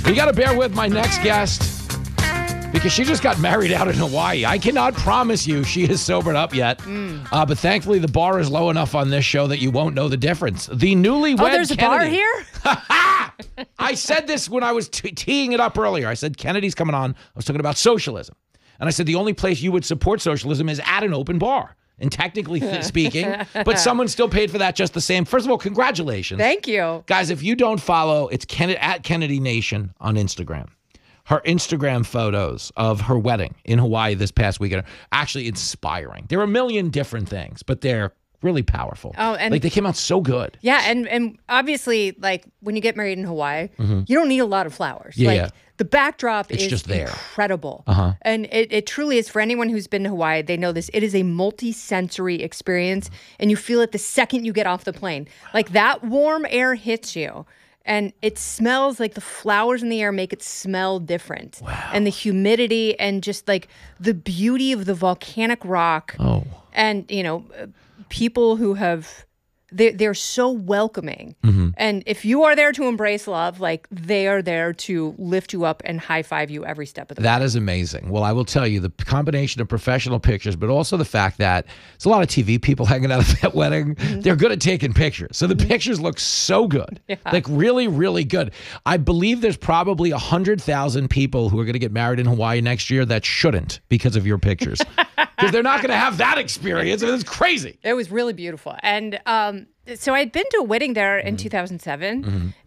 You got to bear with my next guest because she just got married out in Hawaii. I cannot promise you she is sobered up yet, but thankfully the bar is low enough on this show that you won't know the difference. The newlywed there's a bar Kennedy. here? I said this when I was teeing it up earlier. I said Kennedy's coming on. I was talking about socialism. And I said the only place you would support socialism is at an open bar. And technically speaking, but someone still paid for that just the same. First of all, congratulations. Thank you. Guys, if you don't follow, it's at Kennedy Nation on Instagram. Her Instagram photos of her wedding in Hawaii this past weekend are actually inspiring. There are a million different things, but they're really powerful. Oh, and like they came out so good. Yeah, and obviously, like when you get married in Hawaii, you don't need a lot of flowers. Yeah, like, yeah. The backdrop It's is just there. incredible. Uh-huh. And it truly is. For anyone who's been to Hawaii, they know this. It is a multi-sensory experience, and you feel it the second you get off the plane. Like that warm air hits you, and it smells like the flowers in the air make it smell different. Wow. And the humidity and just like the beauty of the volcanic rock. Oh. And, you know, people who have... They're so welcoming. And if you are there to embrace love, like they are there to lift you up and high five you every step of the way. That is amazing. Well, I will tell you the combination of professional pictures, but also the fact that there's a lot of TV people hanging out at that wedding. They're good at taking pictures. So the pictures look so good. Yeah. Like really, really good. I believe there's probably 100,000 people who are going to get married in Hawaii next year that shouldn't because of your pictures. Because they're not going to have that experience. It's crazy. It was really beautiful. And so I'd been to a wedding there in 2007.